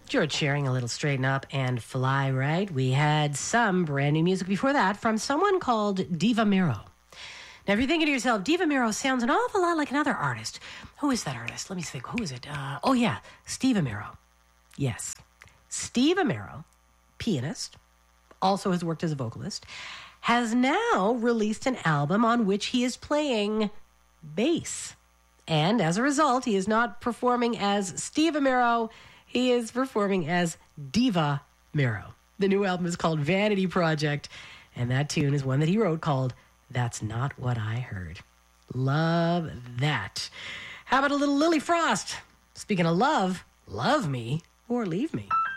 George Shearing, a little straighten up and fly right. We had some brand new music before that from someone called Diva Miro. Now, if you're thinking to yourself, Diva Miro sounds an awful lot like another artist. Who is that artist? Let me think. Who is it? Steve Amaro. Yes. Steve Amaro, pianist, also has worked as a vocalist, has now released an album on which he is playing bass. And as a result, he is not performing as Steve Amaro. He is performing as Diva Miro. The new album is called Vanity Project, and that tune is one that he wrote called That's Not What I Heard. Love that. How about a little Lily Frost? Speaking of love, love me or leave me.